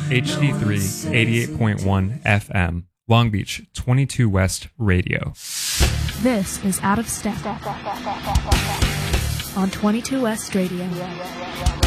HD3 88.1 FM, Long Beach 22 West Radio. This is Out of Step on 22 West Radio.